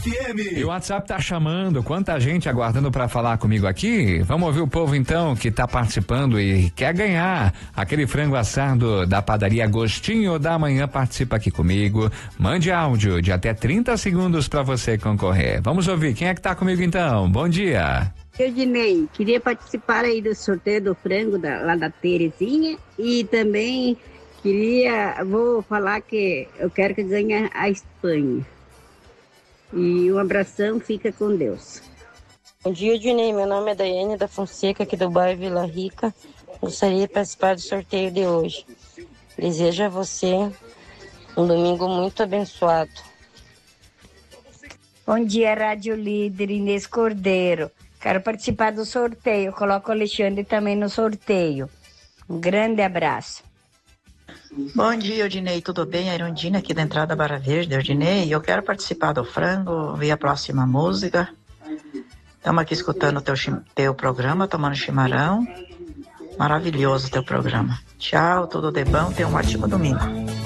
FM. E o WhatsApp tá chamando, quanta gente aguardando para falar comigo aqui. Vamos ouvir o povo então que tá participando e quer ganhar aquele frango assado da padaria Gostinho da Manhã. Participa aqui comigo, mande áudio de até 30 segundos para você concorrer. Vamos ouvir, quem é que tá comigo então? Bom dia. Eu, Dinei, queria participar aí do sorteio do frango lá da Terezinha e também vou falar que eu quero que ganhe a Espanha. E um abração, fica com Deus. Bom dia, Dinei, meu nome é Daiane da Fonseca, aqui do bairro Vila Rica. Gostaria de participar do sorteio de hoje. Desejo a você um domingo muito abençoado. Bom dia, Rádio Líder, Inês Cordeiro. Quero participar do sorteio. Coloco o Alexandre também no sorteio. Um grande abraço. Bom dia, Odinei, tudo bem? A Irondina aqui da entrada Barra Verde, Odinei. Eu quero participar do frango, ouvir a próxima música. Estamos aqui escutando o teu programa, tomando chimarrão. Maravilhoso o teu programa. Tchau, tudo de bom, tenha um ótimo domingo.